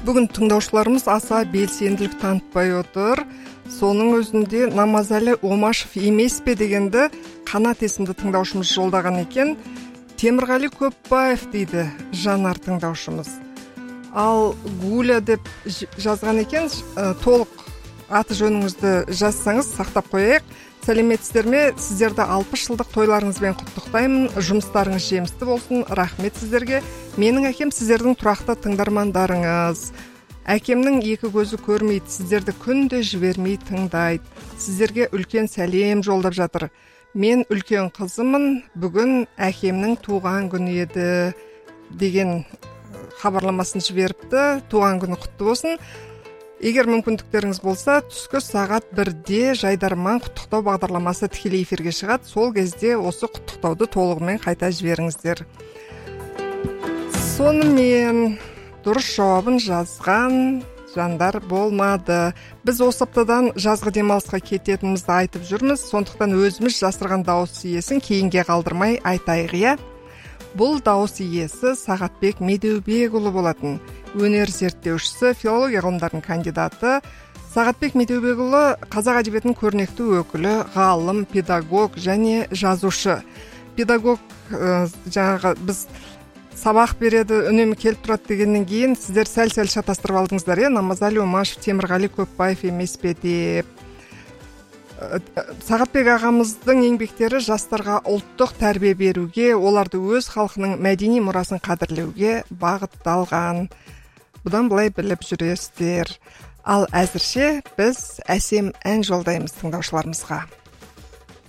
Бүгін тыңдаушыларымыз аса белсенділік танытпай отыр. Соның өзінде Намазәлі Омашев емес пе дегенді Қанат есімді тыңдаушымыз жолдаған екен. Темірғали Көпбаев дейді жанар тыңдаушымыз. Ал Гуля деп жазған екен, толық аты жөніңізді жазсаңыз сақтап қояйық. Сәлеметсіздер ме? Сіздерді 60 жылдық тойларыңызбен құттықтаймын. Жұмыстарыңыз жемісті болсын. Рахмет сіздерге. Менің әкем сіздердің тұрақты тыңдармандарыңыз. Әкемнің екі көзі көрмейді, сіздерді күнде жібермей тыңдайды. Сіздерге үлкен сәлем жолдап жатыр. Мен үлкен қызымын, бүгін әкемнің туған күні еді деген хабарламасын жіберіпті. Туған күні құтты болсын. Егер мүмкіндіктеріңіз болса, түскі сағат 1-де Жайдарман құттықтау бағдарламасы тікелей эфирге шығады. Сол кезде осы құттықтауды толығымен қайта жіберіңіздер. Сонымен дұрыс жауабын жазған жандар болмады. Біз осы аптадан жазғы демалысқа кететінімізді айтып жүрміз. Сондықтан өзіміз жасырған дауыс иесін кейінге қалдырмай айтайық, иә. Бұл дауыс иесі Сағатбек Медеубекұлы болатын. Өнер зерттеушісі, филология ғылымдарының кандидаты. Сағатбек Медеубекұлы қазақ әдебиетінің көрнекті өкілі, ғалым, педагог және жазушы. Педагог жаңағы біз сабақ береді, үнемі келіп тұрады дегеннен кейін сіздер сәл-сәл шатастырып алдыңыздар, Намазәлі Омашев, Темірғали Көпбаев емес пе деп. Сағатбек ағамыздың еңбектері жастарға ұлттық тәрбие беруге, оларды өз халқының мәдени мұрасын қадірлеуге бағытталған. Бұдан былай біліп жүресіздер. Ал әзірше біз әсем ән жолдаймыз тыңдаушыларымызға.